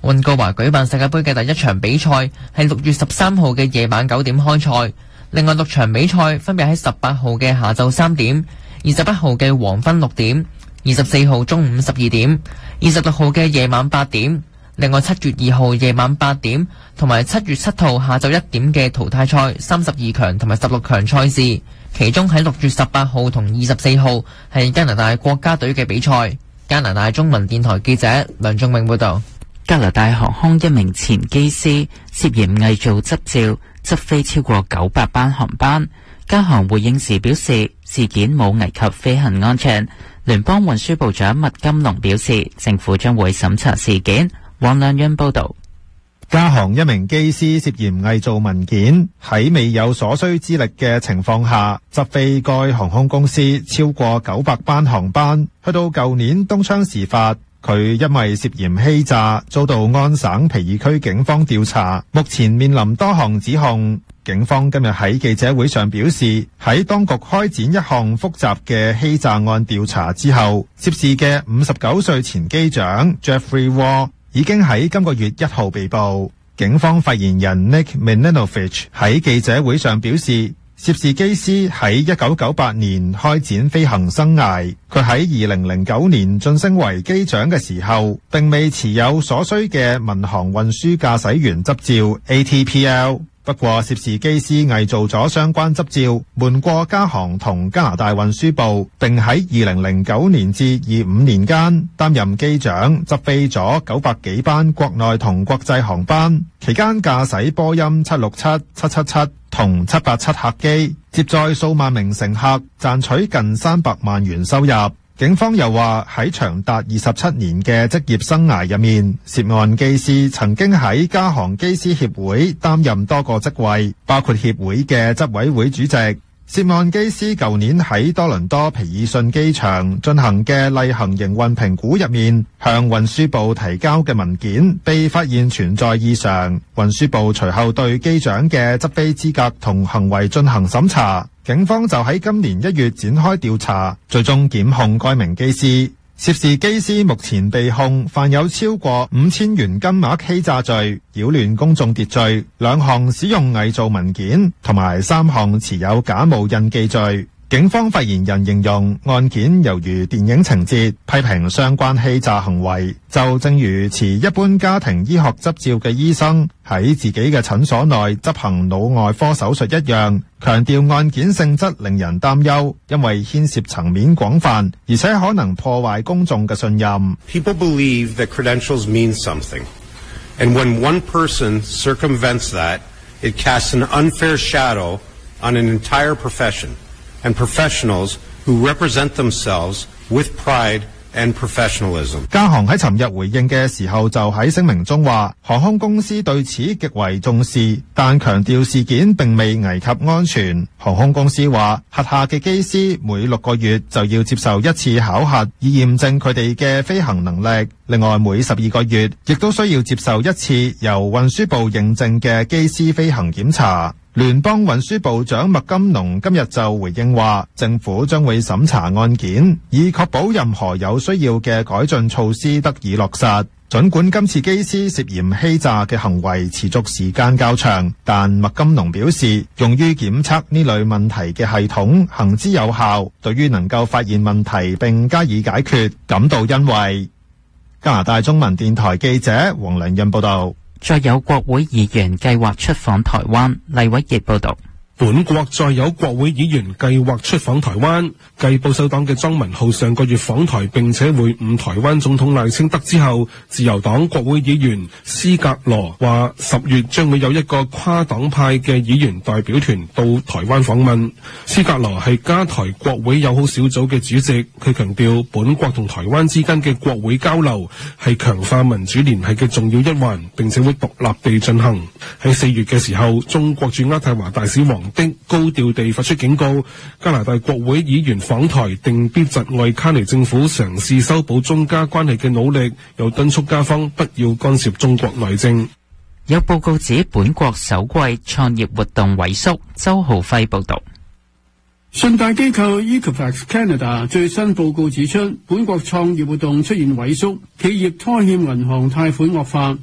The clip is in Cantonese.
溫哥華舉辦世界盃嘅第一場比賽係6月13號嘅夜晚9點開賽，另外6場比賽分別喺18號嘅下晝3點、21號嘅黃昏6點、24號中午12點、26號嘅夜晚8點。另外7月2號夜晚8點同埋7月7號下晝1點嘅淘汰賽32強同埋16強賽事，其中喺6月18號同24號係加拿大國家隊嘅比賽。加拿大中文電台記者梁仲明報道。 加拿大航空一名前機師涉嫌偽造執照，執飛超過900班航班。加航回應時表示，事件冇危及飛行安全。聯邦運輸部長麥金龍表示，政府將會審查事件。黃亮欣報道。 加航一名機師涉嫌偽造文件，喺未有所需資歷嘅情況下，執飛該航空公司超過900班航班。去到舊年東窗事發，佢因為涉嫌欺詐，遭到安省皮爾區警方調查，目前面臨多項指控。警方今日喺記者會上表示，喺當局開展一項複雜嘅欺詐案調查之後，涉事嘅59歲前機長 Jeffrey Wall 已經喺今個月1號被捕。警方發言人 Nick Milanovich 喺記者會上表示，涉事機師喺1998年開展飛行生涯，佢喺2009年晉升為機長嘅時候，並未持有所需嘅民航運輸駕駛員執照 ATPL。不過涉事機師偽造咗相關執照，瞞過加航同加拿大運輸部，並喺2009年至25年間擔任機長，執飛咗900幾班國內同國際航班，期間駕駛波音767、777同787客機，接載數萬名乘客，賺取近300萬元收入。警方又話喺長達27年嘅職業生涯入面，涉案機師曾經喺加航機師協會擔任多個職位，包括協會嘅執委會主席。涉案機師舊年喺多倫多皮爾遜機場進行嘅例行營運評估入面，向運輸部提交嘅文件被發現存在異常。運輸部隨後對機長嘅執飛資格同行為進行審查。警方就喺今年1月展開調查，最終檢控該名機師。涉事機師目前被控犯有超過5000元金額欺詐罪、擾亂公眾秩序、2項使用偽造文件同埋3項持有假冒印記罪。警方發言人形容案件猶如電影情節，批評相關欺詐行為就正如持一般家庭醫學執照嘅醫生喺自己嘅診所內執行腦外科手術一樣，強調案件性質令人擔憂，因為牽涉層面廣泛，而且可能破壞公眾嘅信任。 People believe that credentials mean something, and when one person circumvents that, it casts an unfair shadow on an entire profession.And professionals who represent themselves with pride and professionalism. 加航喺尋日回應嘅時候就喺聲明中話，航空公司對此極為重視，但強調事件並未危及安全。航空公司話，轄下嘅機師每6個月就要接受1次考核，以驗證佢哋嘅飛行能力。另外，每12個月亦都需要接受1次由運輸部認證嘅機師飛行檢查。聯邦運輸部長麥金龍今日就回應話，政府將會審查案件，以確保任何有需要嘅改進措施得以落實。儘管今次機師涉嫌欺詐嘅行為持續時間較長，但麥金龍表示，用於檢測呢類問題嘅系統行之有效，對於能夠發現問題並加以解決感到欣慰。加拿大中文電台記者黃良潤報道。 再有國會議員計劃出訪台灣，黎偉傑報道。 本國再有國會議員計劃出訪台灣，繼保守黨嘅莊文浩上個月訪台並且會晤台灣總統賴清德之後，自由黨國會議員斯格羅話10月將會有一個跨黨派嘅議員代表團到台灣訪問。斯格羅係加台國會友好小組嘅主席，佢強調本國同台灣之間嘅國會交流係強化民主聯繫嘅重要一環，並且會獨立地進行。喺4月嘅時候，中國駐渥太華大使王的高調地發出警告，加拿大國會議員訪台定必窒礙卡尼政府嘗試修補中加關係嘅努力，又敦促加方不要干涉中國內政。 有報告指本國首季創業活動萎縮。周浩輝報道。 信貸機構 Equifax Canada 最新報告指出，本國創業活動出現萎縮，企業拖欠銀行貸款惡化。